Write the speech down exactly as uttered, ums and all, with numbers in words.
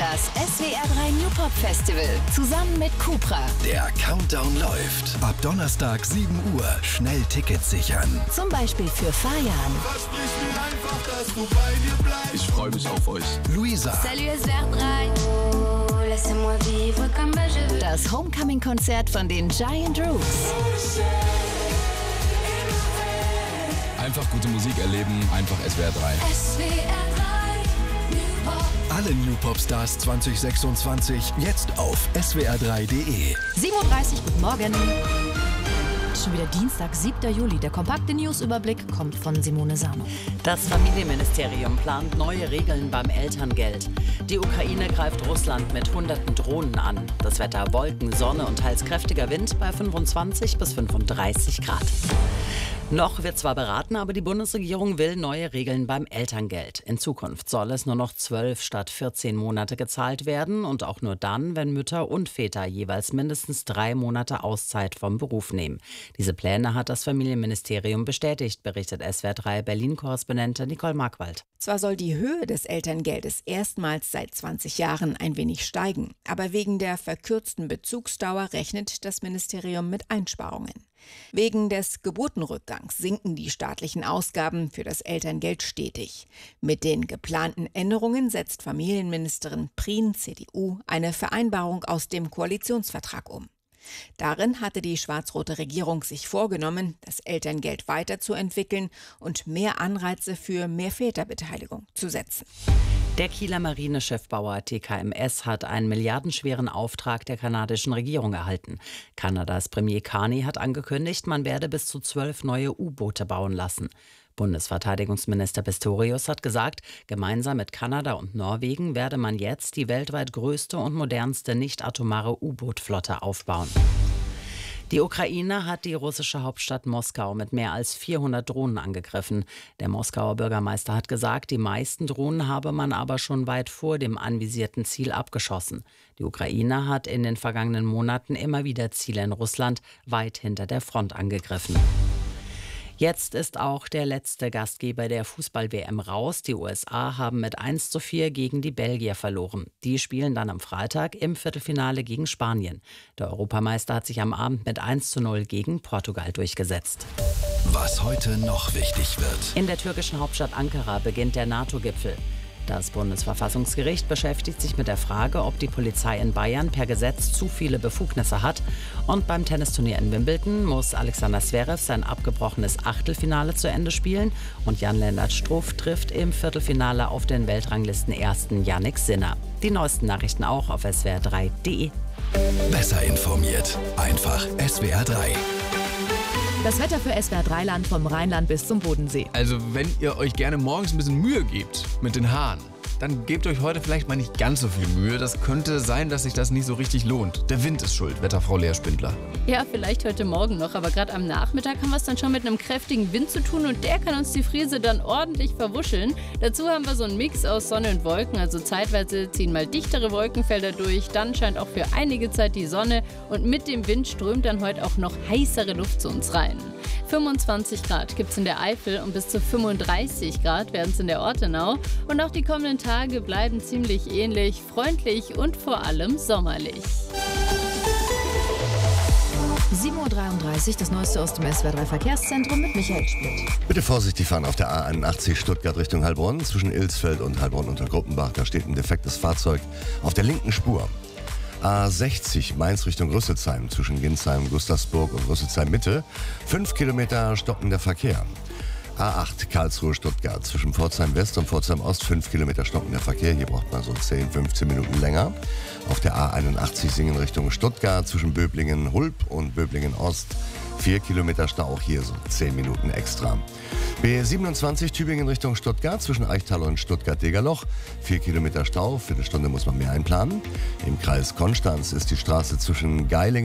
Das S W R drei New Pop Festival zusammen mit Cupra. Der Countdown läuft. Ab Donnerstag sieben Uhr schnell Tickets sichern. Zum Beispiel für Fayan. Ich freue mich auf euch. Luisa. Salut S W R drei. Das Homecoming-Konzert von den Giant Rooks. Einfach gute Musik erleben, einfach S W R drei. S W R drei New Pop. Alle New Pop Stars zwanzig sechsundzwanzig jetzt auf S W R drei Punkt de. sieben Uhr dreißig, guten Morgen. Schon wieder Dienstag, siebter Juli. Der kompakte Newsüberblick kommt von Simone Sano. Das Familienministerium plant neue Regeln beim Elterngeld. Die Ukraine greift Russland mit hunderten Drohnen an. Das Wetter: Wolken, Sonne und teils kräftiger Wind bei fünfundzwanzig bis fünfunddreißig Grad. Noch wird zwar beraten, aber die Bundesregierung will neue Regeln beim Elterngeld. In Zukunft soll es nur noch zwölf statt vierzehn Monate gezahlt werden und auch nur dann, wenn Mütter und Väter jeweils mindestens drei Monate Auszeit vom Beruf nehmen. Diese Pläne hat das Familienministerium bestätigt, berichtet S W R drei Berlin-Korrespondentin Nicole Markwald. Zwar soll die Höhe des Elterngeldes erstmals seit zwanzig Jahren ein wenig steigen, aber wegen der verkürzten Bezugsdauer rechnet das Ministerium mit Einsparungen. Wegen des Geburtenrückgangs sinken die staatlichen Ausgaben für das Elterngeld stetig. Mit den geplanten Änderungen setzt Familienministerin Prien, C D U, eine Vereinbarung aus dem Koalitionsvertrag um. Darin hatte die schwarz-rote Regierung sich vorgenommen, das Elterngeld weiterzuentwickeln und mehr Anreize für mehr Väterbeteiligung zu setzen. Der Kieler Marineschiffbauer T K M S hat einen milliardenschweren Auftrag der kanadischen Regierung erhalten. Kanadas Premier Carney hat angekündigt, man werde bis zu zwölf neue U-Boote bauen lassen. Bundesverteidigungsminister Pistorius hat gesagt, gemeinsam mit Kanada und Norwegen werde man jetzt die weltweit größte und modernste nicht-atomare U-Boot-Flotte aufbauen. Die Ukraine hat die russische Hauptstadt Moskau mit mehr als vierhundert Drohnen angegriffen. Der Moskauer Bürgermeister hat gesagt, die meisten Drohnen habe man aber schon weit vor dem anvisierten Ziel abgeschossen. Die Ukraine hat in den vergangenen Monaten immer wieder Ziele in Russland weit hinter der Front angegriffen. Jetzt ist auch der letzte Gastgeber der Fußball-W M raus. Die U S A haben mit eins zu vier gegen die Belgier verloren. Die spielen dann am Freitag im Viertelfinale gegen Spanien. Der Europameister hat sich am Abend mit eins zu null gegen Portugal durchgesetzt. Was heute noch wichtig wird. In der türkischen Hauptstadt Ankara beginnt der NATO-Gipfel. Das Bundesverfassungsgericht beschäftigt sich mit der Frage, ob die Polizei in Bayern per Gesetz zu viele Befugnisse hat. Und beim Tennisturnier in Wimbledon muss Alexander Zverev sein abgebrochenes Achtelfinale zu Ende spielen. Und Jan-Lennart Struff trifft im Viertelfinale auf den Weltranglisten-Ersten Jannik Sinner. Die neuesten Nachrichten auch auf S W R drei Punkt de. Besser informiert. Einfach S W R drei. Das Wetter für S W R drei Land vom Rheinland bis zum Bodensee. Also wenn ihr euch gerne morgens ein bisschen Mühe gebt mit den Haaren, dann gebt euch heute vielleicht mal nicht ganz so viel Mühe. Das könnte sein, dass sich das nicht so richtig lohnt. Der Wind ist schuld, Wetterfrau Lea Spindler. Ja, vielleicht heute Morgen noch, aber gerade am Nachmittag haben wir es dann schon mit einem kräftigen Wind zu tun und der kann uns die Frise dann ordentlich verwuscheln. Dazu haben wir so einen Mix aus Sonne und Wolken, also zeitweise ziehen mal dichtere Wolkenfelder durch, dann scheint auch für einige Zeit die Sonne und mit dem Wind strömt dann heute auch noch heißere Luft zu uns rein. fünfundzwanzig Grad gibt es in der Eifel und bis zu fünfunddreißig Grad werden es in der Ortenau und auch die kommenden Tage bleiben ziemlich ähnlich, freundlich und vor allem sommerlich. sieben Uhr dreiunddreißig, das Neueste aus dem S W R drei Verkehrszentrum mit Michael Splitt. Bitte vorsichtig fahren auf der A einundachtzig Stuttgart Richtung Heilbronn. Zwischen Ilsfeld und Heilbronn unter Gruppenbach, da steht ein defektes Fahrzeug auf der linken Spur. A sechzig Mainz Richtung Rüsselsheim zwischen Ginsheim, Gustavsburg und Rüsselsheim Mitte. Fünf Kilometer stockender Verkehr. A acht Karlsruhe Stuttgart zwischen Pforzheim West und Pforzheim Ost. Fünf Kilometer stockender Verkehr. Hier braucht man so zehn, fünfzehn Minuten länger. Auf der A einundachtzig Singen Richtung Stuttgart zwischen Böblingen Hulb und Böblingen Ost. Vier Kilometer Stau, auch hier so zehn Minuten extra. B siebenundzwanzig Tübingen Richtung Stuttgart zwischen Eichtal und Stuttgart-Degerloch. Vier Kilometer Stau, Viertelstunde muss man mehr einplanen. Im Kreis Konstanz ist die Straße zwischen Geilingen